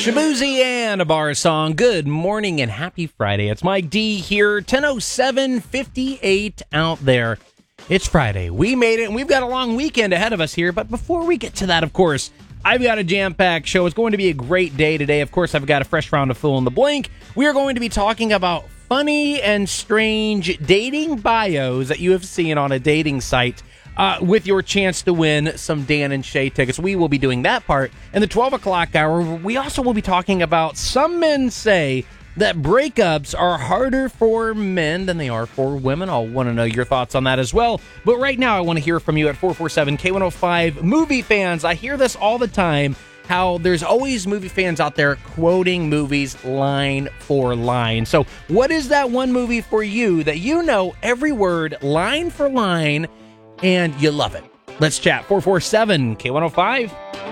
Shabuzi and a bar song. Good morning and happy Friday. It's Mike D here, 10:07:58 out there. It's Friday. We made it, and we've got a long weekend ahead of us here. But before we get to that, of course, I've got a jam-packed show. It's going to be a great day today. Of course, I've got a fresh round of fill in the blank. We are going to be talking about funny and strange dating bios that you have seen on a dating site. With your chance to win some Dan and Shay tickets. We will be doing that part. In the 12 o'clock hour, we also will be talking about some men say that breakups are harder for men than they are for women. I'll want to know your thoughts on that as well. But right now, I want to hear from you at 447-K105. Movie fans, I hear this all the time, how there's always movie fans out there quoting movies line for line. So what is that one movie for you that you know every word line for line and you love it? Let's chat. 447-K105.